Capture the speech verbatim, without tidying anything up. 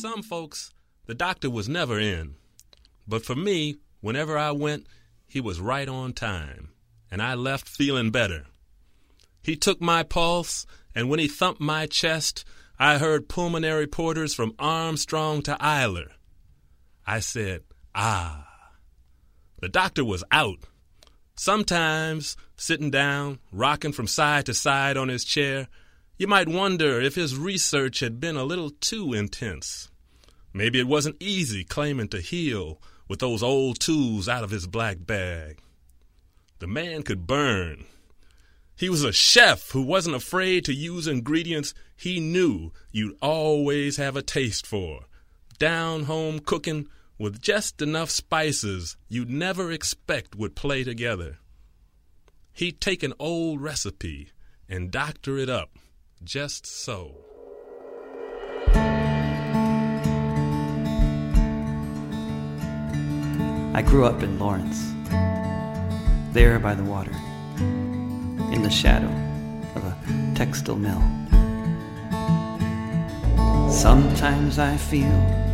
some folks, the doctor was never in. But for me, whenever I went, he was right on time, and I left feeling better. He took my pulse, and when he thumped my chest, I heard pulmonary porters from Armstrong to Eiler. I said, ah. The doctor was out. Sometimes, sitting down, rocking from side to side on his chair, you might wonder if his research had been a little too intense. Maybe it wasn't easy claiming to heal with those old tools out of his black bag. The man could burn. He was a chef who wasn't afraid to use ingredients he knew you'd always have a taste for. Down-home cooking with just enough spices you'd never expect would play together. He'd take an old recipe and doctor it up just so. I grew up in Lawrence, there by the water, in the shadow of a textile mill. Sometimes I feel